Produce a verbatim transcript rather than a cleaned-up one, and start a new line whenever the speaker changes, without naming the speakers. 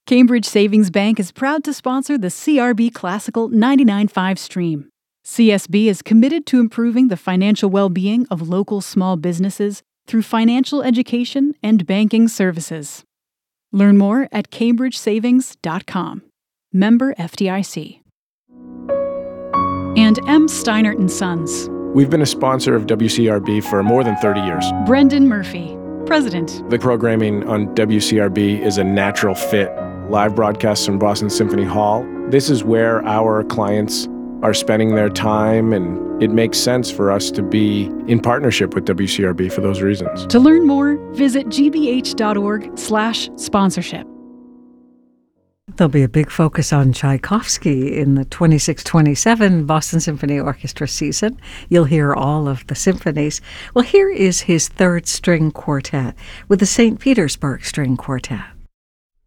Cambridge Savings Bank is proud to sponsor the C R B Classical ninety-nine point five stream. C S B is committed to improving the financial well-being of local small businesses through financial education and banking services. Learn more at cambridge savings dot com. Member F D I C. And M. Steinert and Sons.
We've been a sponsor of W C R B for more than thirty years.
Brendan Murphy, President.
The programming on W C R B is a natural fit. Live broadcasts from Boston Symphony Hall. This is where our clients are spending their time, and it makes sense for us to be in partnership with W C R B for those reasons.
To learn more, visit g b h dot org slash sponsorship.
There'll be a big focus on Tchaikovsky in the twenty-six twenty-seven Boston Symphony Orchestra season. You'll hear all of the symphonies. Well, here is his third string quartet with the Saint Petersburg String Quartet.